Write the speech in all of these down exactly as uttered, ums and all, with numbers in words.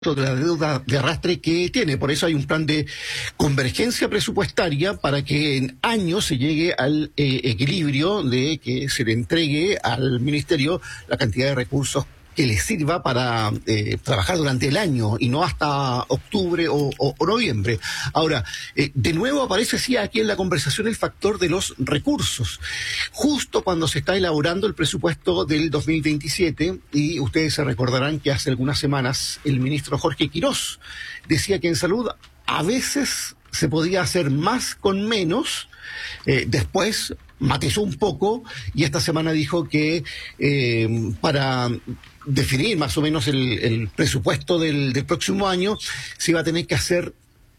de la deuda de arrastre que tiene. Por eso hay un plan de convergencia presupuestaria para que en años se llegue al eh, equilibrio de que se le entregue al ministerio la cantidad de recursos que le sirva para eh, trabajar durante el año y no hasta octubre o, o, o noviembre. Ahora, eh, de nuevo aparece sí aquí en la conversación el factor de los recursos. Justo cuando se está elaborando el presupuesto del dos mil veintisiete, y ustedes se recordarán que hace algunas semanas el ministro Jorge Quirós decía que en salud a veces se podía hacer más con menos. Eh, después matizó un poco y esta semana dijo que eh, para definir más o menos el, el presupuesto del, del próximo año se iba a tener que hacer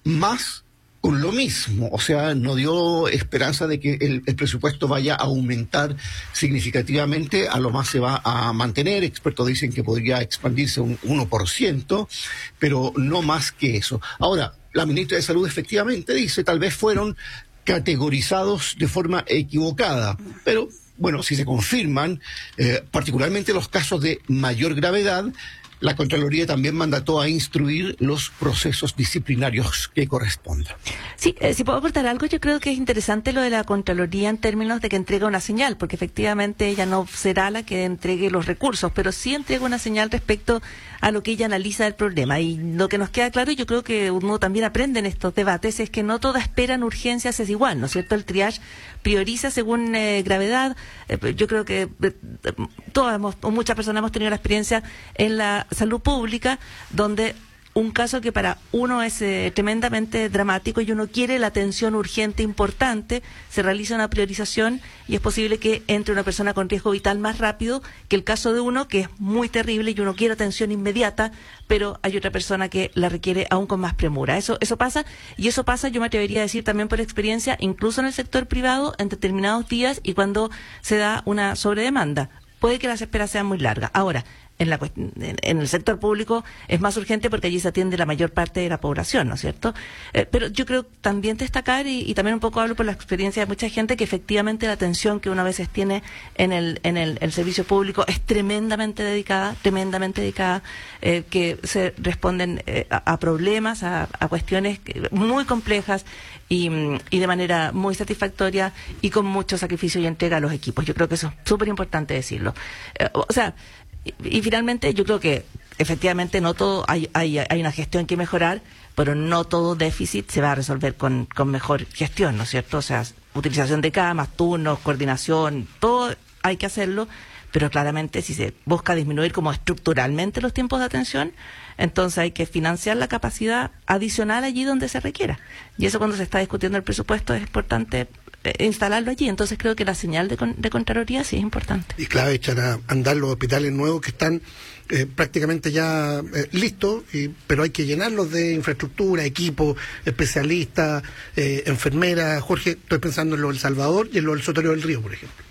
más con lo mismo. O sea, no dio esperanza de que el, el presupuesto vaya a aumentar significativamente, a lo más se va a mantener. Expertos dicen que podría expandirse un uno por ciento, pero no más que eso. Ahora, la ministra de Salud efectivamente dice, tal vez fueron categorizados de forma equivocada, pero bueno, si se confirman, eh, particularmente los casos de mayor gravedad, la Contraloría también mandató a instruir los procesos disciplinarios que correspondan. Sí, eh, si puedo aportar algo, yo creo que es interesante lo de la Contraloría en términos de que entrega una señal, porque efectivamente ella no será la que entregue los recursos, pero sí entrega una señal respecto a lo que ella analiza del problema. Y lo que nos queda claro, y yo creo que uno también aprende en estos debates, es que no toda espera en urgencias es igual, ¿no es cierto? El triage prioriza según eh, gravedad. Eh, yo creo que eh, todas hemos, o muchas personas hemos tenido la experiencia en la salud pública, donde un caso que para uno es eh, tremendamente dramático y uno quiere la atención urgente importante, se realiza una priorización y es posible que entre una persona con riesgo vital más rápido que el caso de uno que es muy terrible y uno quiere atención inmediata, pero hay otra persona que la requiere aún con más premura. Eso, eso pasa, y eso pasa, yo me atrevería a decir también por experiencia, incluso en el sector privado, en determinados días y cuando se da una sobredemanda. Puede que las esperas sean muy largas. Ahora, En, la, en el sector público es más urgente porque allí se atiende la mayor parte de la población, ¿no es cierto? Eh, pero yo creo también destacar, y, y también un poco hablo por la experiencia de mucha gente, que efectivamente la atención que uno a veces tiene en el en el, el servicio público es tremendamente dedicada, tremendamente dedicada, eh, que se responden eh, a, a problemas, a, a cuestiones muy complejas y, y de manera muy satisfactoria y con mucho sacrificio y entrega a los equipos. Yo creo que eso es súper importante decirlo. Eh, o sea, Y, y finalmente yo creo que efectivamente no todo, hay, hay, hay una gestión que mejorar, pero no todo déficit se va a resolver con, con mejor gestión, ¿no es cierto? O sea, utilización de camas, turnos, coordinación, todo hay que hacerlo, pero claramente si se busca disminuir como estructuralmente los tiempos de atención, entonces hay que financiar la capacidad adicional allí donde se requiera. Y eso cuando se está discutiendo el presupuesto es importante instalarlo allí. Entonces creo que la señal de, con, de Contraloría sí es importante. Y claro, echan a andar los hospitales nuevos que están eh, prácticamente ya eh, listos, y, pero hay que llenarlos de infraestructura, equipos, especialistas, eh, enfermeras. Jorge, estoy pensando en lo del Salvador y en lo del Sotorio del Río, por ejemplo.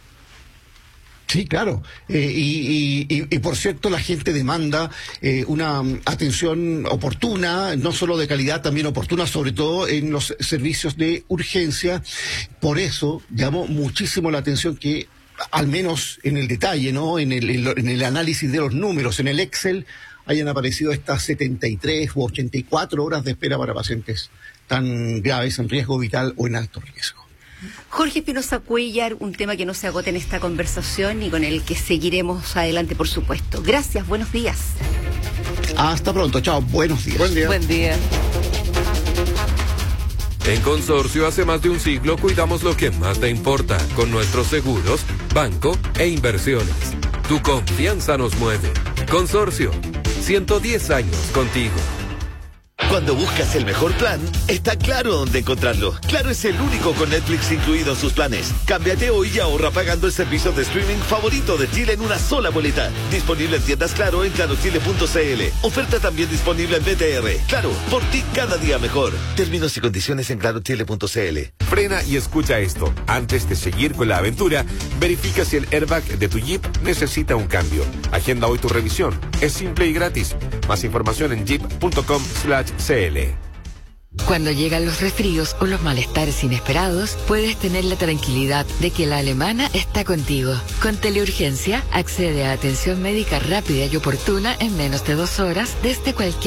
Sí, claro. Eh, y, y, y por cierto, la gente demanda eh, una atención oportuna, no solo de calidad, también oportuna, sobre todo en los servicios de urgencia. Por eso llamó muchísimo la atención que, al menos en el detalle, ¿no? En el, en el análisis de los números, en el Excel, hayan aparecido estas setenta y tres u ochenta y cuatro horas de espera para pacientes tan graves, en riesgo vital o en alto riesgo. Jorge Espinosa Cuéllar, un tema que no se agota en esta conversación y con el que seguiremos adelante, por supuesto. Gracias, buenos días. Hasta pronto, chao, buenos días. Buen día. Buen día. En Consorcio, hace más de un siglo cuidamos lo que más te importa con nuestros seguros, banco e inversiones. Tu confianza nos mueve. Consorcio, ciento diez años contigo. Cuando buscas el mejor plan, está Claro dónde encontrarlo. Claro es el único con Netflix incluido en sus planes. Cámbiate hoy y ahorra pagando el servicio de streaming favorito de Chile en una sola boleta. Disponible en tiendas Claro en claro chile punto c l. Oferta también disponible en B T R. Claro, por ti cada día mejor. Términos y condiciones en claro chile punto c l. Frena y escucha esto. Antes de seguir con la aventura, verifica si el airbag de tu Jeep necesita un cambio. Agenda hoy tu revisión. Es simple y gratis. Más información en jeep punto com slash c l. Cuando llegan los resfríos o los malestares inesperados, puedes tener la tranquilidad de que la alemana está contigo. Con Teleurgencia, accede a atención médica rápida y oportuna en menos de dos horas desde cualquier